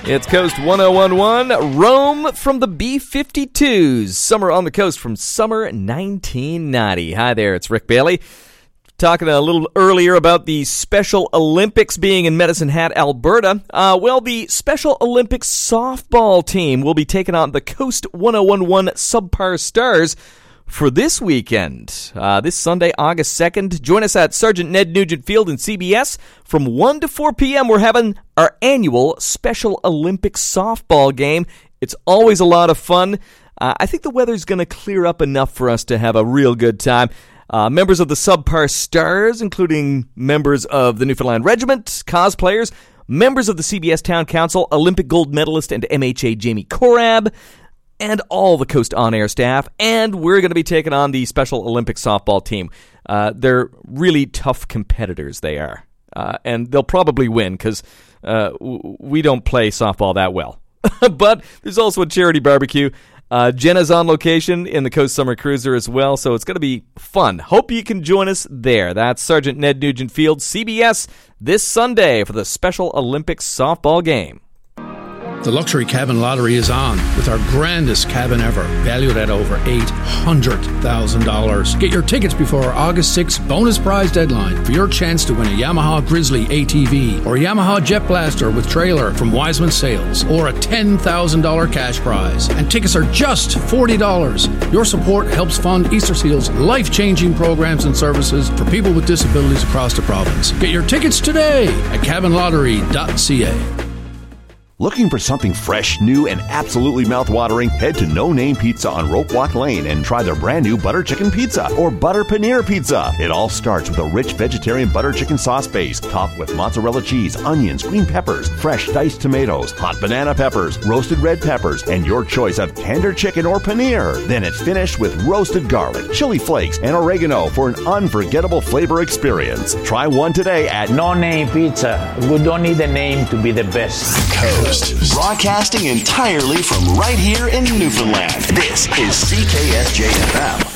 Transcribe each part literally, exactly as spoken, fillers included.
It's Coast one oh one point one, Rome from the B fifty-twos. Summer on the Coast from summer nineteen ninety. Hi there, it's Rick Bailey. Talking a little earlier about the Special Olympics being in Medicine Hat, Alberta. Uh, well, the Special Olympics softball team will be taking on the Coast one oh one point one Subpar Stars for this weekend. Uh, this Sunday, August second. Join us at Sergeant Ned Nugent Field in C B S. From one to four p.m., we're having our annual Special Olympics softball game. It's always a lot of fun. Uh, I think the weather's going to clear up enough for us to have a real good time. Uh, members of the Subpar Stars, including members of the Newfoundland Regiment, cosplayers, members of the C B S Town Council, Olympic gold medalist and M H A Jamie Korab, and all the Coast On Air staff, and we're going to be taking on the Special Olympics softball team. Uh, they're really tough competitors, they are. Uh, and they'll probably win, because uh, w- we don't play softball that well. But there's also a charity barbecue. Uh, Jenna's on location in the Coast Summer Cruiser as well, so it's going to be fun. Hope you can join us there. That's Sergeant Ned Nugent Field, C B S, this Sunday for the Special Olympics softball game. The Luxury Cabin Lottery is on with our grandest cabin ever, valued at over eight hundred thousand dollars. Get your tickets before our August sixth bonus prize deadline for your chance to win a Yamaha Grizzly A T V or a Yamaha Jet Blaster with trailer from Wiseman Sales or a ten thousand dollars cash prize. And tickets are just forty dollars. Your support helps fund Easter Seal's life-changing programs and services for people with disabilities across the province. Get your tickets today at cabin lottery dot c a. Looking for something fresh, new, and absolutely mouth-watering? Head to No Name Pizza on Rope Walk Lane and try their brand new butter chicken pizza or butter paneer pizza. It all starts with a rich vegetarian butter chicken sauce base, topped with mozzarella cheese, onions, green peppers, fresh diced tomatoes, hot banana peppers, roasted red peppers, and your choice of tender chicken or paneer. Then it's finished with roasted garlic, chili flakes, and oregano for an unforgettable flavor experience. Try one today at No Name Pizza. We don't need a name to be the best. Coast. Broadcasting entirely from right here in Newfoundland. This is C K S J F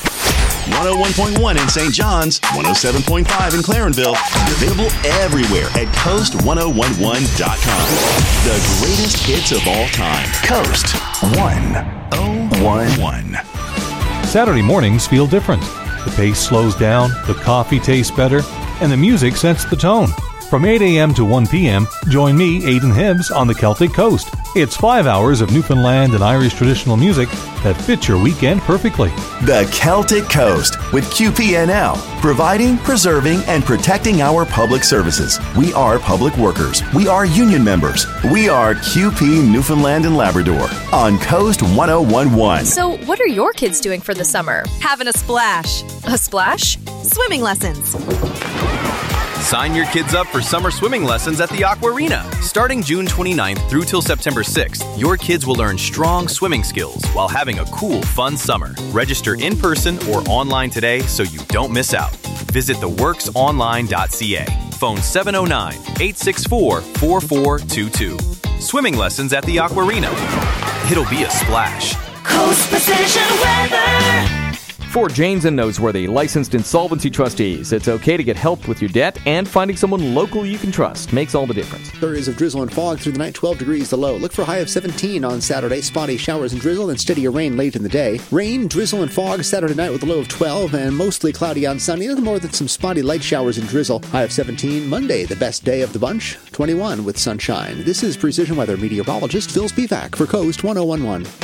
M. one oh one point one in Saint John's, one oh seven point five in Clarenville, and available everywhere at coast one oh one one dot com. The greatest hits of all time. Coast one oh one one. Saturday mornings feel different. The pace slows down, the coffee tastes better, and the music sets the tone. From eight a.m. to one p.m., join me, Aidan Hibbs, on the Celtic Coast. It's five hours of Newfoundland and Irish traditional music that fits your weekend perfectly. The Celtic Coast with Q P N L, providing, preserving, and protecting our public services. We are public workers. We are union members. We are Q P Newfoundland and Labrador on Coast one oh one point one. So what are your kids doing for the summer? Having a splash. A splash? Swimming lessons. Sign your kids up for summer swimming lessons at the Aquarina. Starting June twenty-ninth through till September sixth, your kids will learn strong swimming skills while having a cool, fun summer. Register in person or online today so you don't miss out. Visit the works online dot c a. Phone seven oh nine, eight six four, four four two two. Swimming lessons at the Aquarina. It'll be a splash. Coast Precision Weather. For Janes and Noseworthy, licensed insolvency trustees, it's okay to get help with your debt, and finding someone local you can trust makes all the difference. Flurries of drizzle and fog through the night, twelve degrees the low. Look for a high of seventeen on Saturday. Spotty showers and drizzle and steadier rain late in the day. Rain, drizzle, and fog Saturday night with a low of twelve and mostly cloudy on Sunday. Nothing more than some spotty light showers and drizzle. High of seventeen. Monday, the best day of the bunch, twenty-one with sunshine. This is Precision Weather meteorologist Phil Spivak for Coast one oh one point one.